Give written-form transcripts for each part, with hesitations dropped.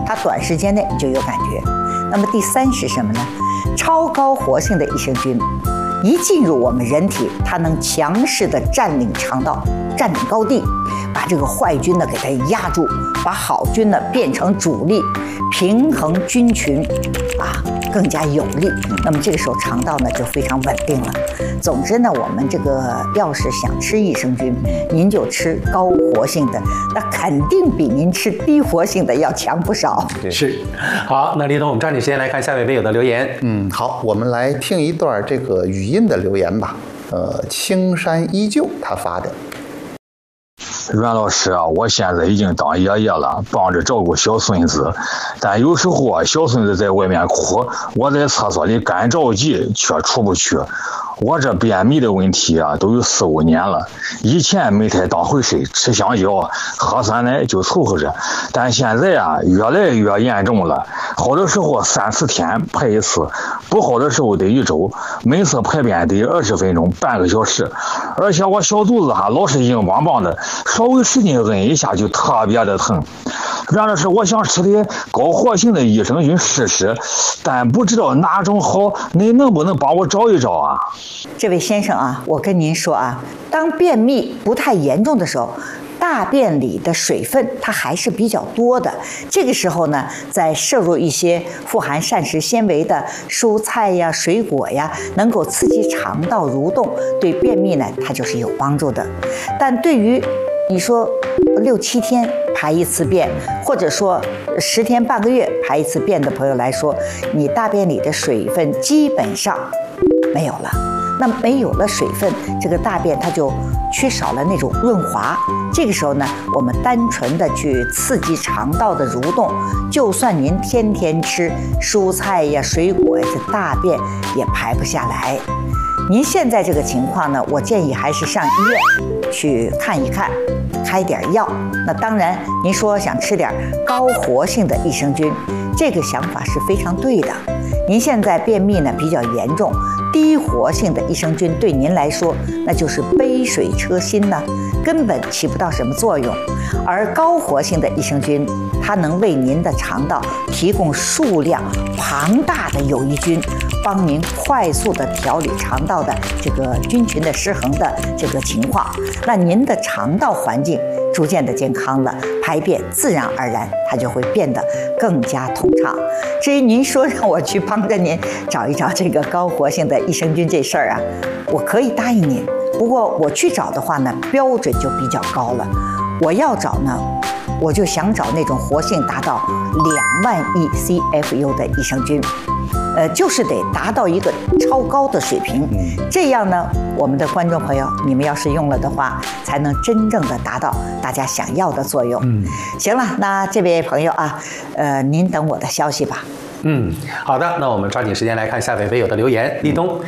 它短时间内就有感觉。那么第3是什么呢？超高活性的益生菌一进入我们人体，它能强势的占领肠道，占领高地，把这个坏菌呢给它压住，把好菌呢变成主力，平衡菌群更加有力。那么这个时候肠道呢就非常稳定了。总之呢，我们这个要是想吃益生菌，您就吃高活性的，那肯定比您吃低活性的要强不少。 是。好，那李总，我们抓紧时间来看下位微友的留言。 好，我们来听一段这个语音的留言吧。青山依旧他发的。 阮老师啊，我现在已经当爷爷了，帮着照顾小孙子，但有时候啊，小孙子在外面哭，我在厕所里干着急，却出不去。我这便秘的问题啊，都有4、5年了。以前没太当回事，吃香蕉、喝酸奶就凑合着，但现在啊，越来越严重了。好的时候3、4天排一次，不好的时候得1周，每次排便得20分钟，半个小时。而且我小肚子老是硬邦邦的，稍微使劲摁一下就特别的疼。然而是我想吃点高活性的益生菌试试，但不知道哪种好，你能不能帮我找一找啊？ 这位先生啊，我跟您说啊，当便秘不太严重的时候，大便里的水分它还是比较多的。这个时候呢，再摄入一些富含膳食纤维的蔬菜呀、水果呀，能够刺激肠道蠕动，对便秘呢它就是有帮助的。但对于你说6、7天排一次便，或者说10天半个月排一次便的朋友来说，你大便里的水分基本上没有了。那没有了水分，这个大便它就缺少了那种润滑。这个时候呢，我们单纯的去刺激肠道的蠕动，就算您天天吃蔬菜呀、水果呀，这大便也排不下来。您现在这个情况呢，我建议还是上医院去看一看，开点药。那当然，您说想吃点高活性的益生菌，这个想法是非常对的。您现在便秘呢比较严重，低活性的益生菌对您来说那就是杯水车薪呢，根本起不到什么作用。而高活性的益生菌，它能为您的肠道提供数量庞大的有益菌，帮您快速的调理肠道的这个菌群的失衡的这个情况。那您的肠道环境逐渐的健康了，排便自然而然它就会变得更加通畅。至于您说让我去帮着您找一找这个高活性的益生菌这事儿啊，我可以答应您。不过我去找的话呢，标准就比较高了。我要找呢，我就想找那种活性达到2万亿 CFU 的益生菌。就是得达到一个超高的水平，这样呢，我们的观众朋友，你们要是用了的话，才能真正的达到大家想要的作用。行了，那这位朋友啊，您等我的消息吧。 好的，那我们抓紧时间来看下位微友的留言。立冬，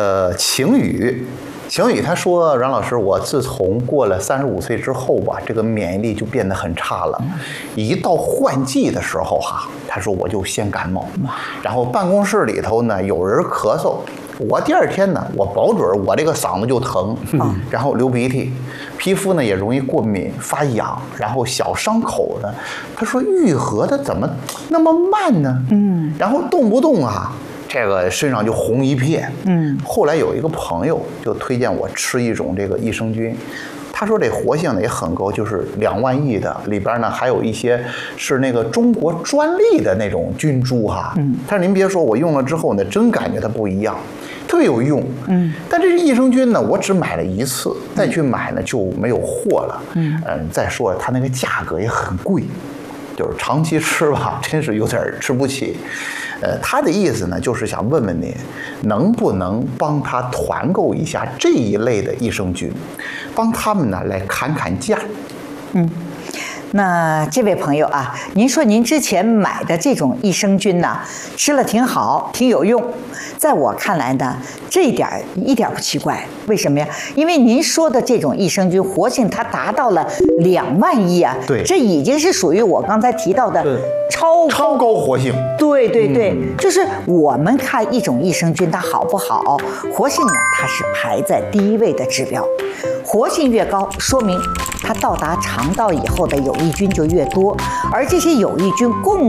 晴雨他说，阮老师，我自从过了35岁之后吧，这个免疫力就变得很差了。一到换季的时候他说我就先感冒，然后办公室里头呢有人咳嗽，我第2天呢，我保准我这个嗓子就疼，然后流鼻涕，皮肤呢也容易过敏发痒，然后小伤口呢，他说愈合的怎么那么慢呢？然后动不动这个身上就红一片。后来有一个朋友就推荐我吃一种这个益生菌，他说这活性呢也很高，就是2万亿的，里边呢还有一些是那个中国专利的那种菌株他说您别说，我用了之后呢，真感觉它不一样，特别有用。但这益生菌呢，我只买了1次，再去买呢就没有货了。再说它那个价格也很贵，就是长期吃吧，真是有点吃不起。他的意思呢，就是想问问您，能不能帮他团购一下这一类的益生菌，帮他们呢来砍价。 那这位朋友啊，您说您之前买的这种益生菌呢，吃了挺好，挺有用。在我看来呢，这一点不奇怪。为什么呀？因为您说的这种益生菌活性它达到了2万亿啊， 对， 这已经是属于我刚才提到的超高活性。 对，就是我们看一种益生菌它好不好，活性呢它是排在第1位的指标。活性越高，说明它到达肠道以后的有益菌就越多，而这些有益菌共